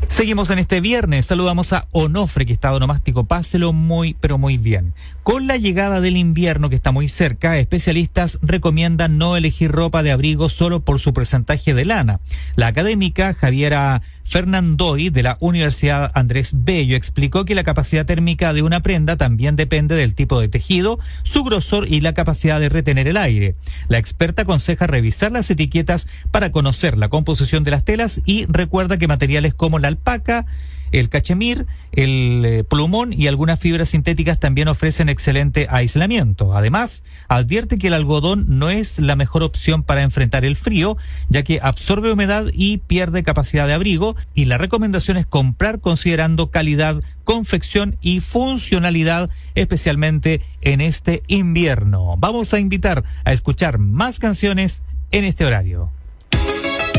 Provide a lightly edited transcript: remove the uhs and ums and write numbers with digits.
Seguimos en este viernes, saludamos a Onofre, que está onomástico, páselo muy, pero muy bien. Con la llegada del invierno que está muy cerca, especialistas recomiendan no elegir ropa de abrigo solo por su porcentaje de lana. La académica Javiera Fernandoy de la Universidad Andrés Bello explicó que la capacidad térmica de una prenda también depende del tipo de tejido, su grosor y la capacidad de retener el aire. La experta aconseja revisar las etiquetas para conocer la composición de las telas y recuerda que materiales como la alpaca, el cachemir, el plumón y algunas fibras sintéticas también ofrecen excelente aislamiento. Además, advierte que el algodón no es la mejor opción para enfrentar el frío, ya que absorbe humedad y pierde capacidad de abrigo, y la recomendación es comprar considerando calidad, confección y funcionalidad, especialmente en este invierno. Vamos a invitar a escuchar más canciones en este horario.